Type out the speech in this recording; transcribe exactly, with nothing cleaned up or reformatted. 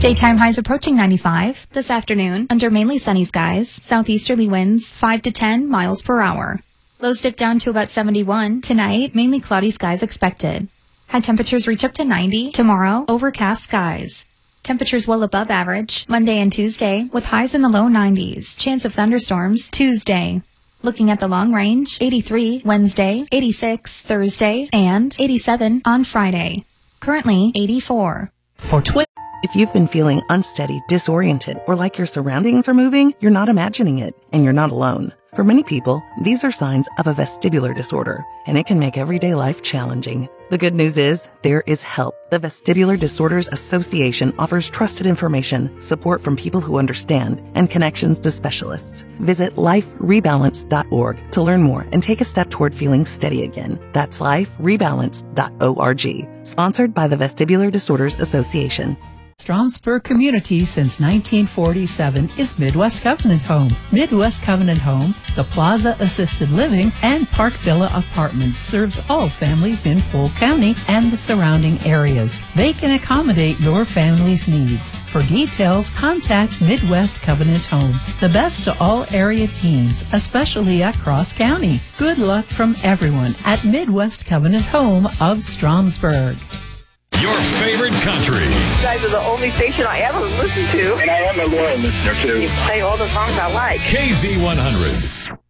Daytime highs approaching ninety-five. This afternoon, under mainly sunny skies, southeasterly winds five to ten miles per hour. Lows dip down to about seventy-one. Tonight, mainly cloudy skies expected. High temperatures reach up to ninety. Tomorrow, overcast skies. Temperatures well above average Monday and Tuesday, with highs in the low nineties. Chance of thunderstorms Tuesday. Looking at the long range, eighty-three Wednesday, eighty-six Thursday, and eighty-seven on Friday. Currently, eighty-four. For Twitter. If you've been feeling unsteady, disoriented, or like your surroundings are moving, you're not imagining it, and you're not alone. For many people, these are signs of a vestibular disorder, and it can make everyday life challenging. The good news is, there is help. The Vestibular Disorders Association offers trusted information, support from people who understand, and connections to specialists. Visit life rebalance dot org to learn more and take a step toward feeling steady again. That's life rebalance dot org. Sponsored by the Vestibular Disorders Association. Stromsburg community since nineteen forty-seven is Midwest Covenant Home. Midwest Covenant Home, the Plaza Assisted Living and Park Villa Apartments serves all families in Polk County and the surrounding areas. They can accommodate your family's needs. For details, contact Midwest Covenant Home. The best to all area teams, especially across county. Good luck from everyone at Midwest Covenant Home of Stromsburg. Your favorite country. You guys are the only station I ever listen to. And I am a loyal listener, too. You play all the songs I like. K Z one hundred.